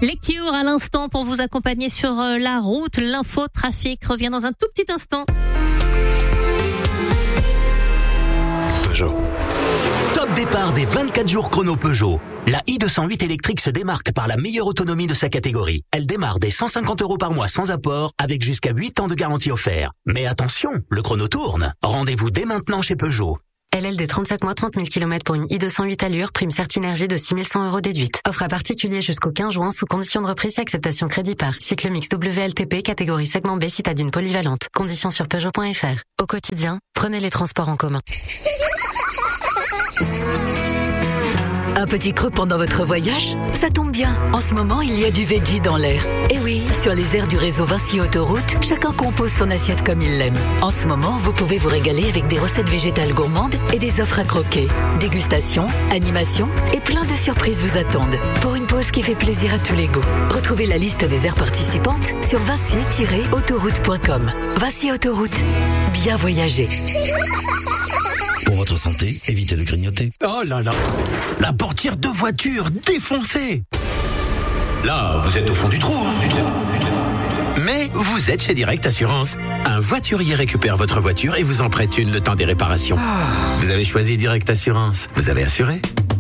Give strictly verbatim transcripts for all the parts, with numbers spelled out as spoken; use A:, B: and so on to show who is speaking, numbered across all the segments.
A: Les Cure à l'instant pour vous accompagner sur la route. L'info trafic revient dans un tout petit instant.
B: Peugeot. Top départ des vingt-quatre jours chrono Peugeot. La i deux cent huit électrique se démarque par la meilleure autonomie de sa catégorie. Elle démarre dès cent cinquante euros par mois sans apport, avec jusqu'à huit ans de garantie offerte. Mais attention, le chrono tourne. Rendez-vous dès maintenant chez Peugeot.
C: L L D trente-sept mois, trente mille kilomètres pour une i deux cent huit allure, prime Certinergie de six mille cent euros déduite. Offre à particulier jusqu'au quinze juin sous condition de reprise et acceptation crédit par. Cycle mix W L T P, catégorie segment B, citadine polyvalente. Conditions sur Peugeot point F R. Au quotidien, prenez les transports en commun.
D: Un petit creux pendant votre voyage? Ça tombe bien. En ce moment, il y a du veggie dans l'air. Et oui, sur les aires du réseau Vinci Autoroute, chacun compose son assiette comme il l'aime. En ce moment, vous pouvez vous régaler avec des recettes végétales gourmandes et des offres à croquer. Dégustation, animation et plein de surprises vous attendent. Pour une pause qui fait plaisir à tous les goûts. Retrouvez la liste des aires participantes sur vinci tiret autoroute point com. Vinci Autoroute. Bien voyager.
E: Pour votre santé, évitez de grignoter.
F: Oh là là, la portière de voiture défoncée. Là, vous êtes au fond du trou, hein, du trou, du trou. Mais vous êtes chez Direct Assurance. Un voiturier récupère votre voiture et vous en prête une le temps des réparations. Vous avez choisi Direct Assurance. Vous avez assuré.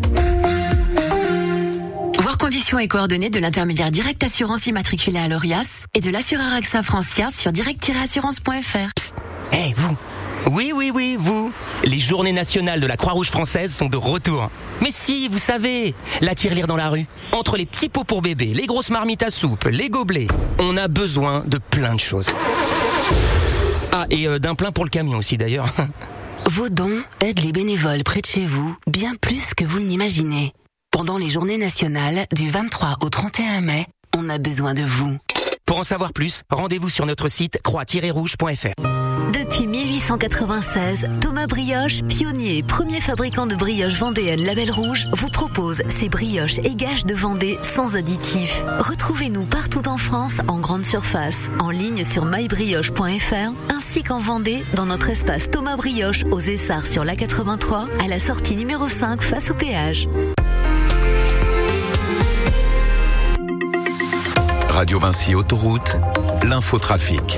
C: Voir conditions et coordonnées de l'intermédiaire Direct Assurance immatriculé à l'Orias et de l'assureur AXA France sur direct tiret assurance point F R.
G: Eh hey, vous. Oui, oui, oui, vous. Les journées nationales de la Croix-Rouge française sont de retour. Mais si, vous savez, la tirelire dans la rue. Entre les petits pots pour bébé, les grosses marmites à soupe, les gobelets, on a besoin de plein de choses. Ah, et euh, d'un plein pour le camion aussi d'ailleurs.
H: Vos dons aident les bénévoles près de chez vous bien plus que vous ne l'imaginez. Pendant les journées nationales du vingt-trois au trente et un mai, on a besoin de vous.
G: Pour en savoir plus, rendez-vous sur notre site croix tiret rouge point F R.
I: Depuis mille huit cent quatre-vingt-seize, Thomas Brioche, pionnier et premier fabricant de brioches vendéennes Label Rouge, vous propose ses brioches et gages de Vendée sans additifs. Retrouvez-nous partout en France en grande surface, en ligne sur my brioche point F R, ainsi qu'en Vendée dans notre espace Thomas Brioche aux Essarts sur l'A quatre-vingt-trois, à la sortie numéro cinq face au péage.
J: Radio Vinci Autoroute, l'infotrafic.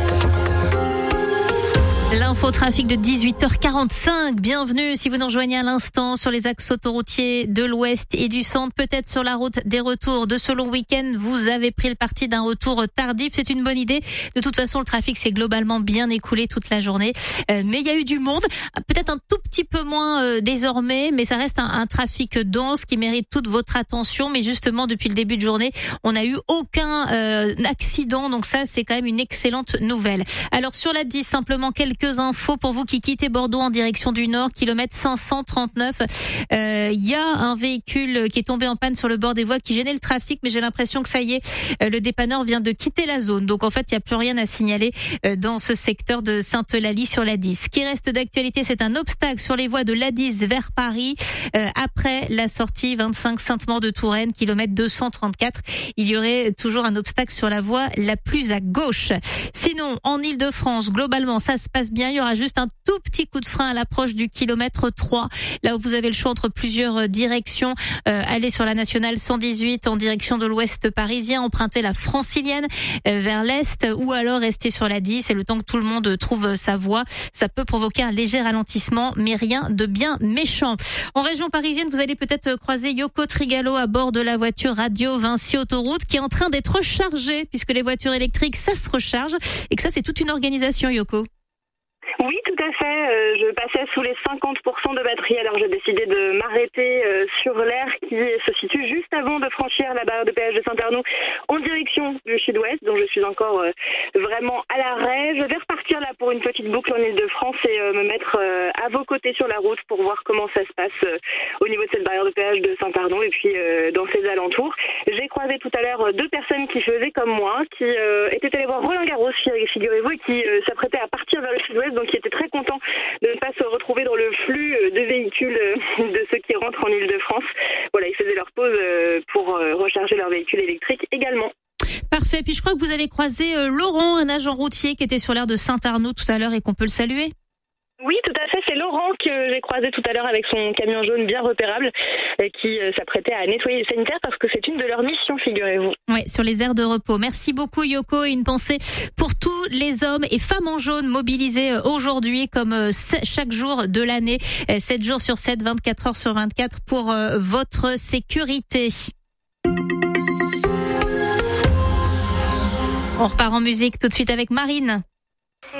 A: L'infotrafic de dix-huit heures quarante-cinq. Bienvenue si vous nous rejoignez à l'instant sur les axes autoroutiers de l'Ouest et du Centre. Peut-être sur la route des retours de ce long week-end, vous avez pris le parti d'un retour tardif. C'est une bonne idée. De toute façon, le trafic s'est globalement bien écoulé toute la journée. Euh, mais il y a eu du monde. Peut-être un tout petit peu moins euh, désormais, mais ça reste un, un trafic dense qui mérite toute votre attention. Mais justement, depuis le début de journée, on n'a eu aucun euh, accident. Donc ça, c'est quand même une excellente nouvelle. Alors sur la dix, simplement quelques infos pour vous qui quittez Bordeaux en direction du nord, kilomètre cinq cent trente-neuf. Il euh, y a un véhicule qui est tombé en panne sur le bord des voies qui gênait le trafic, mais j'ai l'impression que ça y est, euh, le dépanneur vient de quitter la zone. Donc en fait, il n'y a plus rien à signaler euh, dans ce secteur de Sainte-Eulalie sur l'A dix. Ce qui reste d'actualité, c'est un obstacle sur les voies de l'A dix vers Paris, euh, après la sortie vingt-cinq Sainte-Maure de Touraine, kilomètre deux cent trente-quatre. Il y aurait toujours un obstacle sur la voie la plus à gauche. Sinon, en Ile-de-France, globalement, ça se passe bien. Il y aura juste un tout petit coup de frein à l'approche du kilomètre trois, là où vous avez le choix entre plusieurs directions. Euh, aller sur la nationale cent dix-huit en direction de l'ouest parisien, emprunter la francilienne euh, vers l'est, ou alors rester sur la dix. Et le temps que tout le monde trouve sa voie, ça peut provoquer un léger ralentissement, mais rien de bien méchant. En région parisienne, vous allez peut-être croiser Yoko Trigalo à bord de la voiture Radio Vinci Autoroute qui est en train d'être rechargée, puisque les voitures électriques, ça se recharge, et que ça, c'est toute une organisation, Yoko.
K: Oui, tout à fait. Euh, je passais sous les cinquante pour cent de batterie, alors j'ai décidé de m'arrêter euh, sur l'aire qui se situe juste avant de franchir la barrière de péage de Saint-Arnoux en direction du sud-ouest, dont je suis encore euh, vraiment à l'arrêt. Je vais repartir là pour une petite boucle en Ile-de-France et euh, me mettre euh, à vos côtés sur la route pour voir comment ça se passe euh, au niveau de cette barrière de péage de Saint-Arnoux et puis euh, dans ses alentours. J'ai croisé tout à l'heure deux personnes qui faisaient comme moi, qui euh, étaient allées voir Roland Garros, figurez-vous, et qui euh, s'apprêtaient à partir vers le sud-ouest, donc qui étaient très contents de ne pas se retrouver dans le flux de véhicules de ceux qui rentrent en Ile-de-France. Voilà, ils faisaient leur pause pour recharger leur véhicule électrique également.
A: Parfait. Puis je crois que vous avez croisé Laurent, un agent routier qui était sur l'aire de Saint-Arnoux tout à l'heure et qu'on peut le saluer.
K: Oui, tout à fait. C'est Laurent que j'ai croisé tout à l'heure avec son camion jaune bien repérable qui s'apprêtait à nettoyer les sanitaires parce que c'est une de leurs missions, figurez-vous.
A: Oui, sur les aires de repos. Merci beaucoup Yoko, et une pensée pour tous les hommes et femmes en jaune mobilisés aujourd'hui comme chaque jour de l'année, sept jours sur sept, vingt-quatre heures sur vingt-quatre pour votre sécurité. On repart en musique tout de suite avec Marine.